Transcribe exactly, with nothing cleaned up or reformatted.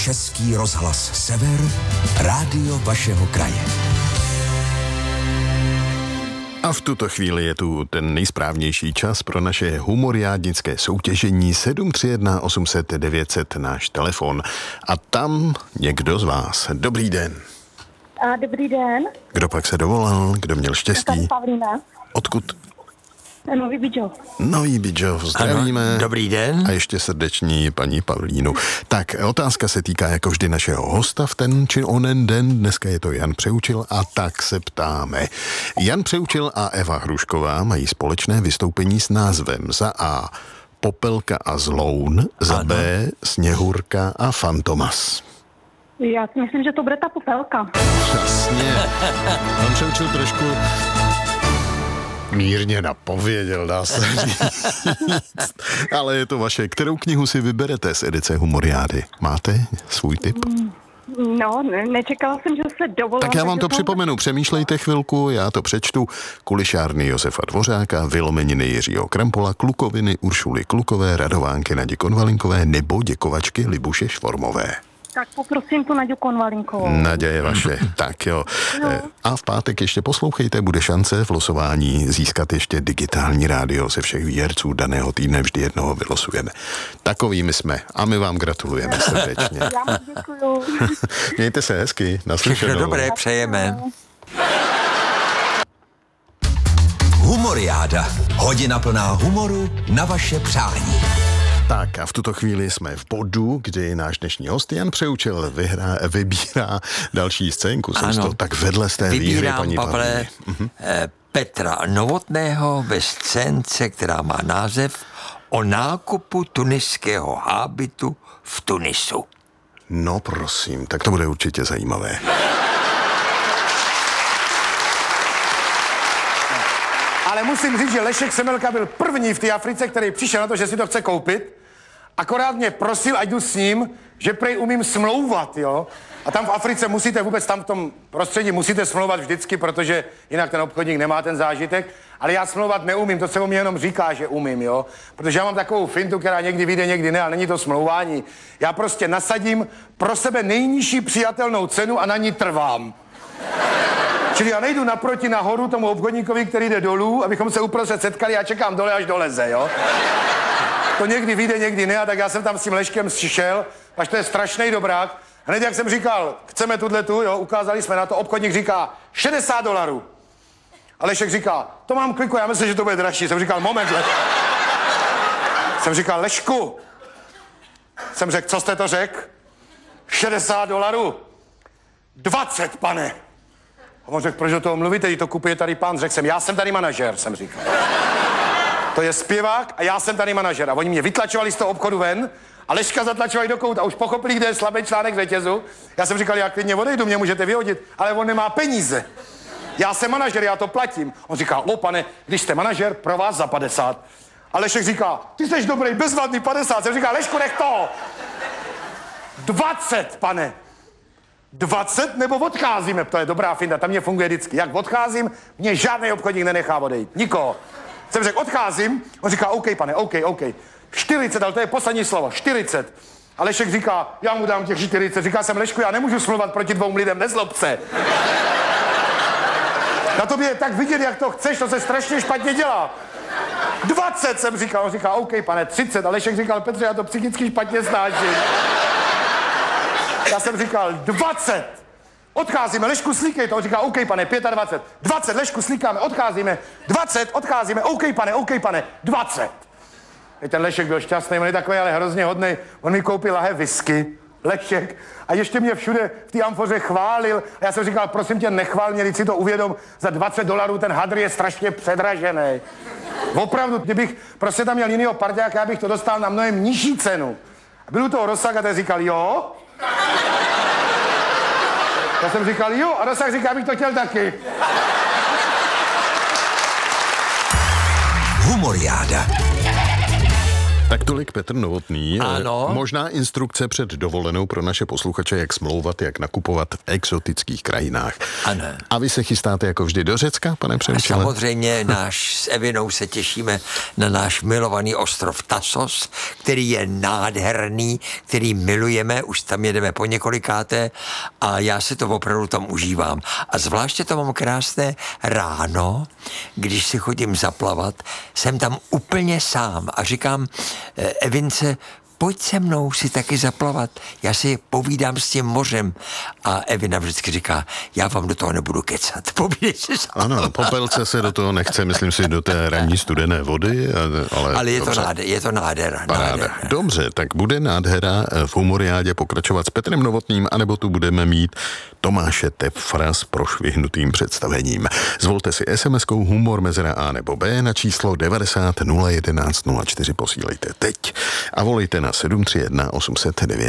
Český rozhlas Sever, rádio vašeho kraje. A v tuto chvíli je tu ten nejsprávnější čas pro naše humoriádnické soutěžení sedm tři jedna osm set devět set, náš telefon. A tam někdo z vás. Dobrý den. A dobrý den. Kdo pak se dovolal? Kdo měl štěstí? Tady Pavlína. Odkud? Nový Bidžov. Nový Bidžov, zdravíme. Ano, dobrý den. A ještě srdeční paní Pavlínu. Tak, otázka se týká jako vždy našeho hosta v ten či onen den. Dneska je to Jan Přeučil a tak se ptáme. Jan Přeučil a Eva Hrušková mají společné vystoupení s názvem za A. Popelka a Zloun, za ano. B. Sněhurka a Fantomas. Já si myslím, že to bude ta Popelka. Jasně. Jan Přeučil trošku mírně napověděl, dá se říct. Ale je to vaše. Kterou knihu si vyberete z edice Humoriády? Máte svůj tip? No, ne, nečekala jsem, že se dovolila. Tak já vám to to... připomenu. Přemýšlejte chvilku, já to přečtu. Kulišárny Josefa Dvořáka, Vylomeniny Jiřího Krampola, Klukoviny Uršuly Klukové, Radovánky Nadě Konvalinkové nebo Děkovačky Libuše Švormové. Tak poprosím tu Naďu Konvalinkovou. Naděje je vaše. Tak jo. No. A v pátek ještě poslouchejte, bude šance v losování získat ještě digitální rádio ze všech výherců daného týdne, vždy jednoho vylosujeme. Takovými jsme a my vám gratulujeme srdečně. Já moc děkuju. Mějte se hezky, naslyšenou. Všechno dobré přejeme. Humoriáda. Hodina plná humoru na vaše přání. Tak a v tuto chvíli jsme v bodu, kdy náš dnešní host Jan Přeučil vyhrá, vybírá další scénku. Jsem Ano. to tak vedle z té výhry, Vybírám, paní Pavle, Pavlíny. Mhm. eh, Petra Novotného ve scénce, která má název O nákupu tuniského hábitu v Tunisu. No prosím, tak to bude určitě zajímavé. Ale musím říct, že Lešek Semelka byl první v té Africe, který přišel na to, že si to chce koupit. Akorát mě prosil, ať jdu s ním, že prej umím smlouvat, jo. A tam v Africe musíte vůbec, tam v tom prostředí musíte smlouvat vždycky, protože jinak ten obchodník nemá ten zážitek. Ale já smlouvat neumím, to se o mě jenom říká, že umím, jo. Protože já mám takovou fintu, která někdy vyjde, někdy ne, a není to smlouvání. Já prostě nasadím pro sebe nejnižší přijatelnou cenu a na ní trvám. Čili já nejdu naproti nahoru tomu obchodníkovi, který jde dolů, abychom se uprostřed setkali, já čekám dole, až doleze, jo. To někdy vyjde, někdy ne, a tak já jsem tam s tím Leškem šel, až to je strašný dobrák. Hned jak jsem říkal, chceme tudletu, jo, ukázali jsme na to, obchodník říká šedesát dolarů. A Lešek říká, to mám kliku, já myslím, že to bude dražší. Jsem říkal, moment, Le... Jsem říkal, Lešku. Jsem řekl, co jste to řekl? šedesát dolarů. dvacet, pane. A on řekl, proč o toho mluvíte, když to kupuje tady pán. Řekl jsem, já jsem tady manažer, jsem říkal. To je zpěvák a já jsem tady manažer. A oni mě vytlačovali z toho obchodu ven a Leška zatlačovali do kouta. Už pochopili, kde je slabý článek řetězu. Já jsem říkal, já klidně odejdu, mě můžete vyhodit, ale on nemá peníze. Já jsem manažer, já to platím. On říká, o pane, když jste manažer, pro vás za padesát. A Lešek říká, ty jsi dobrý, bezvadný padesát. Jsem říkal, Lešku, nech to. dvacet, pane. dvacet nebo odcházíme, to je dobrá finta, tam mě funguje vždycky. Jak odcházím, mě žádný obchodník nenechá odejít, nikoho. Jsem řekl, odcházím, on říká, OK, pane, OK, OK. čtyřicet, ale to je poslední slovo, čtyřicet. A Lešek říká, já mu dám těch čtyřicet. Říká jsem, Lešku, já nemůžu smlouvat proti dvou lidem, nezlob se. Na tobě je tak vidět, jak to chceš, to se strašně špatně dělá. dvacet jsem říkal, on říká, OK, pane, třicet. A Lešek říkal, Petře, já to psychicky špatně snáším. Já jsem říkal, dvacet. Odcházíme, Lešku, slíkej to. On říká, OK, pane, dvacet pět. dvacet, Lešku, slíkáme, odcházíme. dvacet, odcházíme, OK, pane, OK, pane, dvacet. I ten Lešek byl šťastný, on je takový, ale hrozně hodnej. On mi koupil lahev whisky, Lešek, a ještě mě všude v té amfoře chválil. A já jsem říkal, prosím tě, nechvál mě, když si to uvědom, za dvacet dolarů ten hadr je strašně předražený. Opravdu, kdybych prostě tam měl jinýho parťáka, já bych to dostal na mnohem nižší cenu. A byl u toho Rozak a ten říkal, jo? Já jsem říkal, jo, a Rozak říká, bych to chtěl taky. Humoriáda. Tak tolik Petr Novotný. Ano. Možná instrukce před dovolenou pro naše posluchače, jak smlouvat, jak nakupovat v exotických krajinách. Ano. A vy se chystáte jako vždy do Řecka, pane Přemysle? Samozřejmě náš, s Evinou se těšíme na náš milovaný ostrov Tasos, který je nádherný, který milujeme, už tam jedeme po několikáté a já si to opravdu tam užívám. A zvláště to mám krásné ráno, když si chodím zaplavat, jsem tam úplně sám a říkám Evince, pojď se mnou si taky zaplavat, já si povídám s tím mořem. A Evina vždycky říká, já vám do toho nebudu kecat, povídej si sám. Ano, popelce se do toho nechce, myslím si, do té ranní studené vody, ale... Ale je dobře. to, nádher, je to nádhera. Paráda. Dobře, tak bude nádhera v Humoriádě pokračovat s Petrem Novotným, anebo tu budeme mít Tomáše Tefra s prošvihnutým představením. Zvolte si es em eskou humor mezera A nebo B na číslo devadesát nula jedenáct nula čtyři, posílejte teď a volejte na sedm tři jedna osm set devět.